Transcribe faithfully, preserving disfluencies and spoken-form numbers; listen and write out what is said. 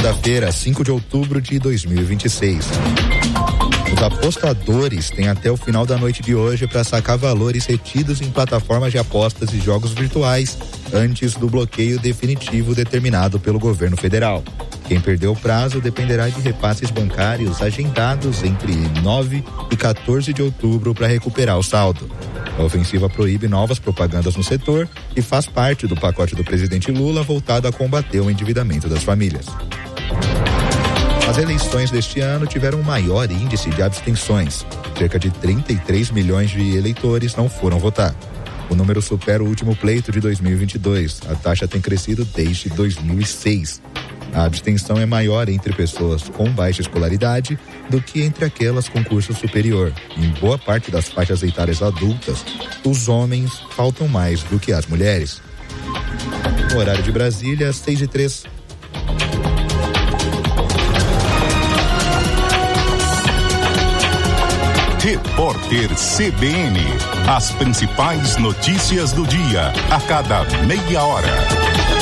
Segunda-feira, cinco de outubro de dois mil e vinte e seis. Os apostadores têm até o final da noite de hoje para sacar valores retidos em plataformas de apostas e jogos virtuais antes do bloqueio definitivo determinado pelo governo federal. Quem perdeu o prazo dependerá de repasses bancários agendados entre nove e quatorze de outubro para recuperar o saldo. A ofensiva proíbe novas propagandas no setor e faz parte do pacote do presidente Lula voltado a combater o endividamento das famílias. As eleições deste ano tiveram o maior índice de abstenções. Cerca de trinta e três milhões de eleitores não foram votar. O número supera o último pleito de dois mil e vinte e dois. A taxa tem crescido desde dois mil e seis. A abstenção é maior entre pessoas com baixa escolaridade do que entre aquelas com curso superior. Em boa parte das faixas etárias adultas, os homens faltam mais do que as mulheres. No horário de Brasília, seis e três. Repórter C B N. As principais notícias do dia, a cada meia hora.